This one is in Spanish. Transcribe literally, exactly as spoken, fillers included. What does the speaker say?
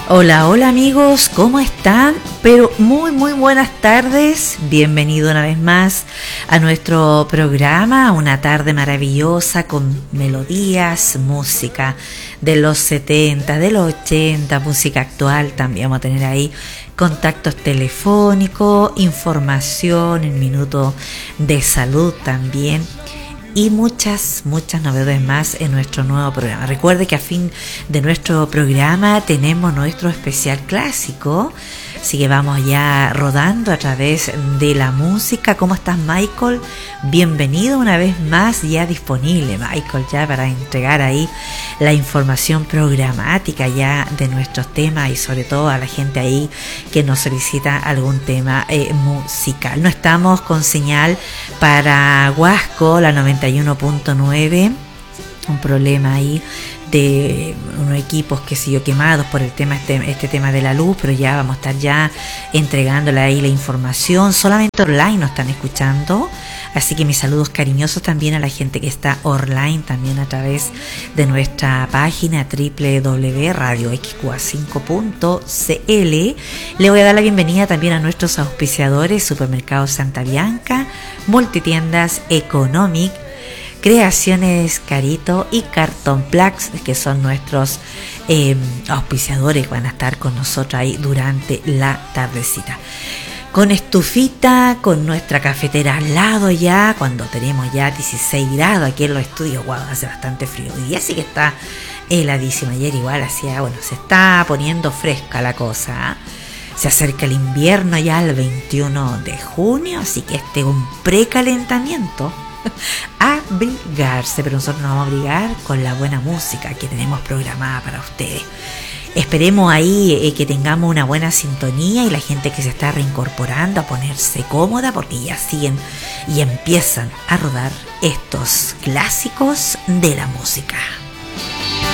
Hola, hola amigos, ¿cómo están? Pero muy, muy buenas tardes. Bienvenido una vez más a nuestro programa. Una tarde maravillosa con melodías, música de los setenta, de los ochenta, música actual. También vamos a tener ahí contactos telefónicos, información, el minuto de salud también. Y muchas, muchas novedades más en nuestro nuevo programa. Recuerde que a fin de nuestro programa tenemos nuestro especial clásico. Así que vamos ya rodando a través de la música. ¿Cómo estás, Michael? Bienvenido una vez más, ya disponible, Michael, ya para entregar ahí la información programática ya de nuestros temas y sobre todo a la gente ahí que nos solicita algún tema eh, musical. No estamos con señal para Huasco, la noventa y uno punto nueve, un problema ahí de unos equipos que sé yo quemados por el tema este, este tema de la luz, pero ya vamos a estar ya entregándole ahí la información. Solamente online nos están escuchando, así que mis saludos cariñosos también a la gente que está online también a través de nuestra página doble u doble u doble u punto radio x q a cinco punto c l. Le voy a dar la bienvenida también a nuestros auspiciadores: Supermercado Santa Bianca, Multitiendas Economic, Creaciones Carito y Carton Plax, que son nuestros eh, auspiciadores que van a estar con nosotros ahí durante la tardecita. Con estufita, con nuestra cafetera al lado ya, cuando tenemos ya dieciséis grados aquí en los estudios. Wow, hace bastante frío. Y ya sí que está heladísimo. Ayer igual hacía, bueno, se está poniendo fresca la cosa, ¿eh? Se acerca el invierno ya el veintiuno de junio, así que este es un precalentamiento. Abrigarse, pero nosotros nos vamos a abrigar con la buena música que tenemos programada para ustedes. Esperemos ahí eh, que tengamos una buena sintonía y la gente que se está reincorporando a ponerse cómoda, porque ya siguen y empiezan a rodar estos clásicos de la música.